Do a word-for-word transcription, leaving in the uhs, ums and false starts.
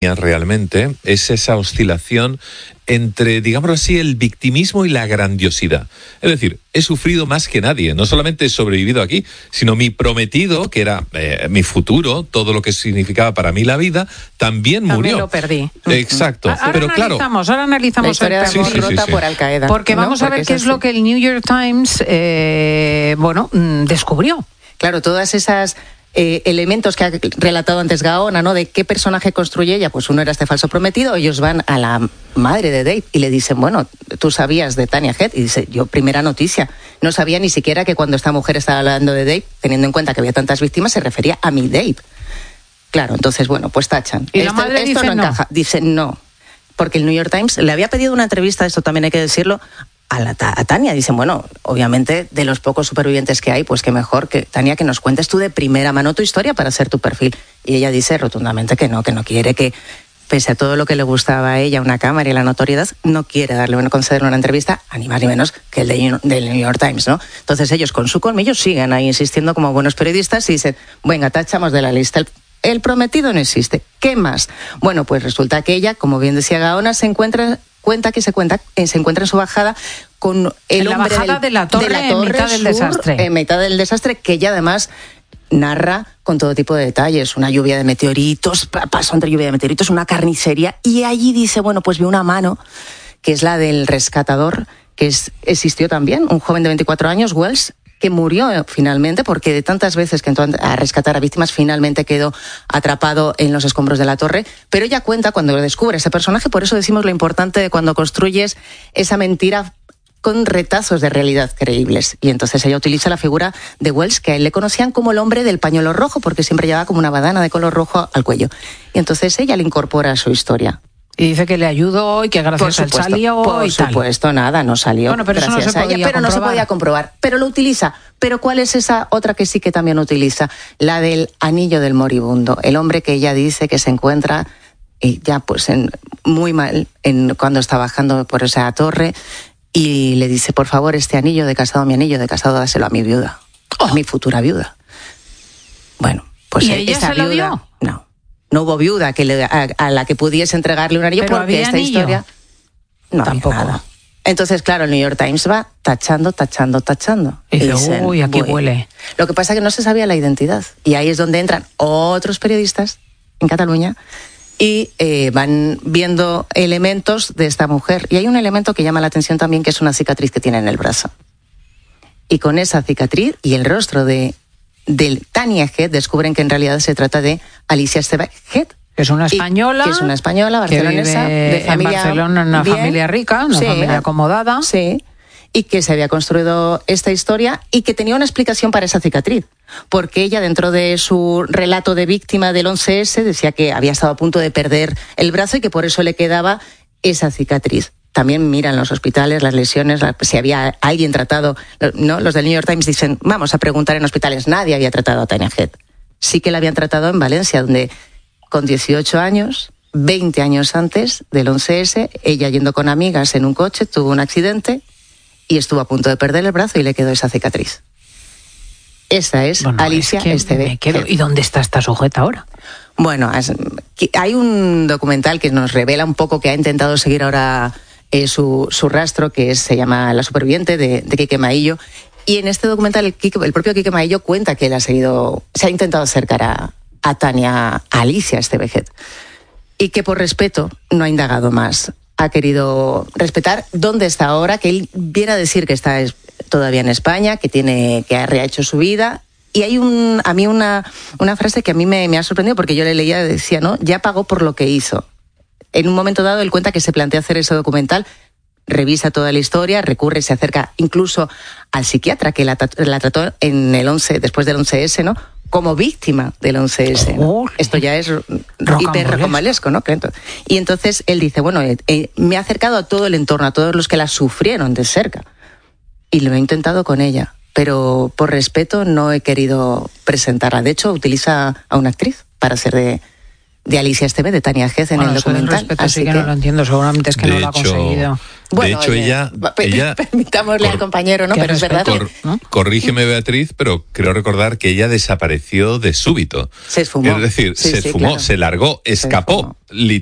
realmente es esa oscilación entre, digámoslo así, el victimismo y la grandiosidad. Es decir, he sufrido más que nadie. No solamente he sobrevivido aquí, sino mi prometido, que era eh, mi futuro, todo lo que significaba para mí la vida, también murió. También lo perdí. Exacto. Ahora Pero analizamos, claro, ahora analizamos la historia el de amor sí, sí, rota sí, sí. por Al-Qaeda. Porque ¿no? vamos a ver Porque qué es es lo así. que el New York Times, eh, bueno, mm, descubrió. Claro, todas esas eh, elementos que ha relatado antes Gaona, ¿no? De qué personaje construye ella, pues uno era este falso prometido, ellos van a la madre de Dave y le dicen, bueno, tú sabías de Tanya Head, y dice, yo primera noticia, no sabía ni siquiera que cuando esta mujer estaba hablando de Dave, teniendo en cuenta que había tantas víctimas, se refería a mi Dave. Claro, entonces, bueno, pues tachan. Y la esto madre esto dice no no. encaja. Dice no, porque el New York Times le había pedido una entrevista, esto también hay que decirlo, a, la, a Tania. Dicen, bueno, obviamente de los pocos supervivientes que hay, pues que mejor que Tania que nos cuentes tú de primera mano tu historia para hacer tu perfil. Y ella dice rotundamente que no, que no quiere, que pese a todo lo que le gustaba a ella, una cámara y la notoriedad, no quiere darle una, concederle una entrevista, a ni más ni menos que el de, del New York Times, ¿no? Entonces ellos con su colmillo siguen ahí insistiendo como buenos periodistas y dicen, venga, tachamos de la lista. El, el prometido no existe. ¿Qué más? Bueno, pues resulta que ella, como bien decía Gaona, se encuentra cuenta que se cuenta eh, se encuentra en su bajada con el en la hombre bajada del, de la torre, de la en torre mitad del sur, desastre. en mitad del desastre, que ella además narra con todo tipo de detalles, una lluvia de meteoritos, pasó entre lluvia de meteoritos, una carnicería, y allí dice, bueno, pues vio una mano, que es la del rescatador, que es, existió también, un joven de veinticuatro años, Wells, que murió finalmente, porque de tantas veces que entró a rescatar a víctimas, finalmente quedó atrapado en los escombros de la torre. Pero ella cuenta, cuando descubre ese personaje, por eso decimos lo importante de cuando construyes esa mentira con retazos de realidad creíbles. Y entonces ella utiliza la figura de Wells, que a él le conocían como el hombre del pañuelo rojo, porque siempre llevaba como una badana de color rojo al cuello. Y entonces ella le incorpora a su historia. Y dice que le ayudó y que gracias a él salió por y tal. supuesto, nada, no salió. Bueno, pero eso no gracias se a ella, podía pero no se comprobar. podía comprobar. Pero lo utiliza. Pero ¿cuál es esa otra que sí que también utiliza? La del anillo del moribundo. El hombre que ella dice que se encuentra y ya pues en, muy mal en, cuando está bajando por esa torre y le dice, por favor, este anillo de casado, mi anillo de casado, dáselo a mi viuda, oh. a mi futura viuda. Bueno, pues ¿Y ella esa se lo viuda, dio? no. No hubo viuda que le, a, a la que pudiese entregarle un anillo, ¿Pero porque había esta anillo? historia no Tampoco. había nada. Entonces, claro, el New York Times va tachando, tachando, tachando. Y dice, dicen, uy, aquí bueno. huele. Lo que pasa es que no se sabía la identidad. Y ahí es donde entran otros periodistas en Cataluña y eh, van viendo elementos de esta mujer. Y hay un elemento que llama la atención también, que es una cicatriz que tiene en el brazo. Y con esa cicatriz y el rostro de, de Tanya Head, descubren que en realidad se trata de Alicia Esteve Head. Que es una española. Y, que es una española barcelonesa, que vive de familia en Barcelona, una bien, familia rica, una sí, familia acomodada. Sí, y que se había construido esta historia y que tenía una explicación para esa cicatriz. Porque ella, dentro de su relato de víctima del once ese, decía que había estado a punto de perder el brazo y que por eso le quedaba esa cicatriz. También miran los hospitales, las lesiones, la, si había alguien tratado, ¿no? Los del New York Times dicen, vamos a preguntar en hospitales. Nadie había tratado a Tanya Head. Sí que la habían tratado en Valencia, donde con dieciocho años, veinte años antes del once ese, ella yendo con amigas en un coche, tuvo un accidente y estuvo a punto de perder el brazo y le quedó esa cicatriz. Esa es bueno, Alicia es que Esteve. me quedo. ¿Y dónde está esta sujeta ahora? Bueno, hay un documental que nos revela un poco que ha intentado seguir ahora eh, su, su rastro, que es, se llama La superviviente, de, de Quique Maillo. Y en este documental el, Quique, el propio Quique Maillo cuenta que él ha seguido, se ha intentado acercar a, a Tania, a Alicia Esteve Head, y que por respeto no ha indagado más. Ha querido respetar dónde está ahora, que él viene a decir que está todavía en España, que tiene, que ha rehecho su vida. Y hay un, a mí una, una frase que a mí me, me ha sorprendido, porque yo le leía y decía, ¿no? Ya pagó por lo que hizo. En un momento dado él cuenta que se plantea hacer ese documental, revisa toda la historia, recurre, se acerca incluso al psiquiatra que la, la trató en el once, después del once ese, ¿no? Como víctima del once ese, ¿no? Oh, Esto ya es hiperrocambolesco, ¿no? Y entonces él dice, bueno, eh, eh, me he acercado a todo el entorno, a todos los que la sufrieron de cerca. Y lo he intentado con ella, pero por respeto no he querido presentarla. De hecho, utiliza a una actriz para ser de, de Alicia Esteve, de Tanya Head en bueno, el documental. Respeto, Así sí que, que no lo entiendo, seguramente es que de no lo ha hecho, conseguido. Bueno, de hecho, oye, ella, ella... Permitámosle cor, al compañero, ¿no? Pero es verdad cor, que... ¿no? Corrígeme, Beatriz, pero creo recordar que ella desapareció de súbito. Se esfumó. Es decir, sí, se sí, esfumó, claro. se largó, escapó. Se